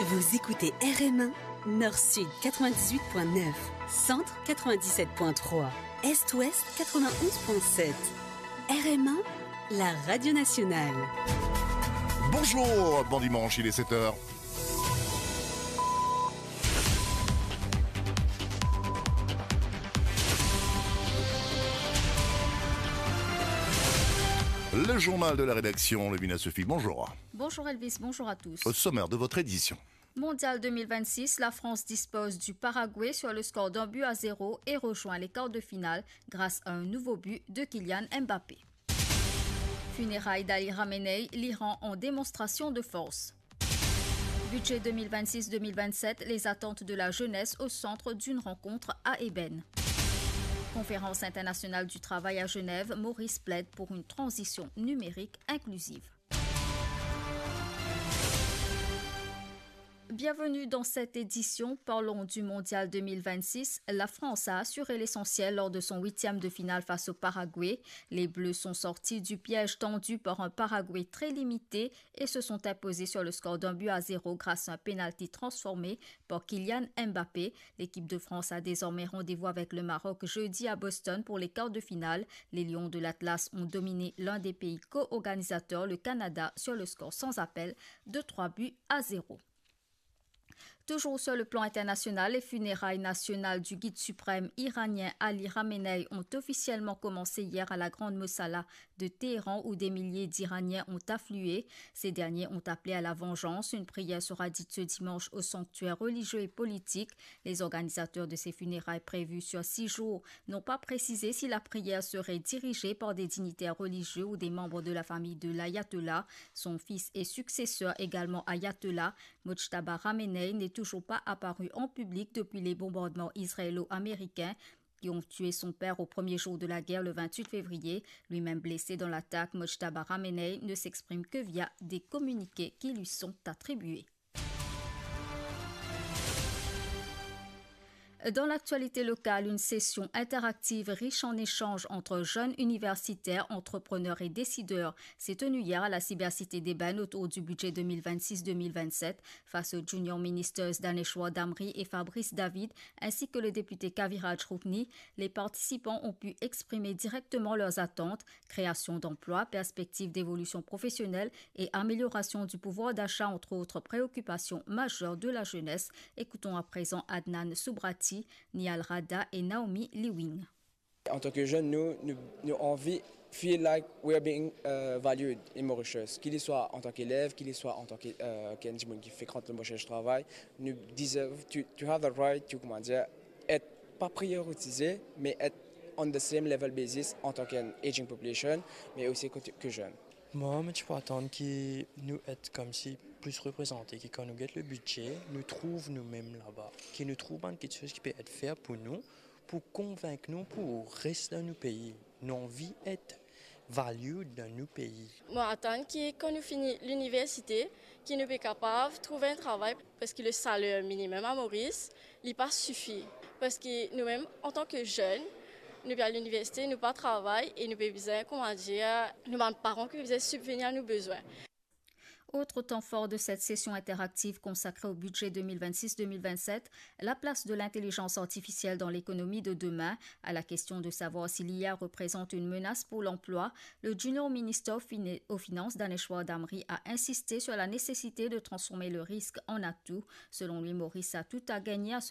Vous écoutez RM1, Nord-Sud 98.9, Centre 97.3, Est-Ouest 91.7. RM1, la radio nationale. Bonjour, bon dimanche, il est 7h. Le journal de la rédaction, Levina Sophie, bonjour. Bonjour Elvis, bonjour à tous. Au sommaire de votre édition. Mondial 2026, la France dispose du Paraguay sur le score d'1-0 et rejoint les quarts de finale grâce à un nouveau but de Kylian Mbappé. Funérailles d'Ali Khamenei, l'Iran en démonstration de force. Budget 2026-2027, les attentes de la jeunesse au centre d'une rencontre à Ébène. Conférence internationale du travail à Genève, Maurice plaide pour une transition numérique inclusive. Bienvenue dans cette édition. Parlons du Mondial 2026. La France a assuré l'essentiel lors de son huitième de finale face au Paraguay. Les Bleus sont sortis du piège tendu par un Paraguay très limité et se sont imposés sur le score d'1-0 grâce à un pénalty transformé par Kylian Mbappé. L'équipe de France a désormais rendez-vous avec le Maroc jeudi à Boston pour les quarts de finale. Les Lions de l'Atlas ont dominé l'un des pays co-organisateurs, le Canada, sur le score sans appel de 3-0. Toujours sur le plan international, les funérailles nationales du guide suprême iranien Ali Khamenei ont officiellement commencé hier à la Grande Mosala de Téhéran où des milliers d'Iraniens ont afflué. Ces derniers ont appelé à la vengeance. Une prière sera dite ce dimanche au sanctuaire religieux et politique. Les organisateurs de ces funérailles prévues sur 6 jours n'ont pas précisé si la prière serait dirigée par des dignitaires religieux ou des membres de la famille de l'ayatollah. Son fils et successeur, également ayatollah, Mojtaba Khamenei, n'est toujours pas apparu en public depuis les bombardements israélo-américains qui ont tué son père au premier jour de la guerre le 28 février. Lui-même blessé dans l'attaque, Mojtaba Khamenei ne s'exprime que via des communiqués qui lui sont attribués. Dans l'actualité locale, une session interactive riche en échanges entre jeunes universitaires, entrepreneurs et décideurs s'est tenue hier à la Cybercité d'Ébène autour du budget 2026-2027 face aux Junior Ministers Daneshwa Damri et Fabrice David ainsi que le député Kaviraj Roukni. Les participants ont pu exprimer directement leurs attentes, création d'emplois, perspectives d'évolution professionnelle et amélioration du pouvoir d'achat entre autres préoccupations majeures de la jeunesse. Écoutons à présent Adnan Soubrati, Nial Rada et Naomi Liwing. En tant que jeunes, nous envie feel like we are being valued in Mauritius. Qu'il soit en tant qu'élève, qu'il soit en tant que qui fait quand le Mauritius travail, nous deserve to have the right to être pas prioritisé, mais être on the same level basis en tant qu'aging population, mais aussi que jeune. Moi, je peux attendre qu'ils nous aident comme si plus représentés, qui quand nous guettent le budget, nous trouvent nous-mêmes là-bas, qui nous trouvent quelque chose qui peut être fait pour nous, pour convaincre nous, pour rester dans nos pays. Nous envie d'être valued dans nos pays. Moi, attendre quand nous finissons l'université, qu'ils nous soient capables de trouver un travail, parce que le salaire minimum à Maurice, il pas suffit. Parce que nous-mêmes, en tant que jeunes, nous sommes à l'université, nous pas travail et nous avons besoin, nous avons des parents qui besoin subvenir à nos besoins. Autre temps fort de cette session interactive consacrée au budget 2026-2027, la place de l'intelligence artificielle dans l'économie de demain. À la question de savoir si l'IA représente une menace pour l'emploi, le Junior Minister aux Finances, Daneshwa Damri, a insisté sur la nécessité de transformer le risque en atout. Selon lui, Maurice a tout à gagner à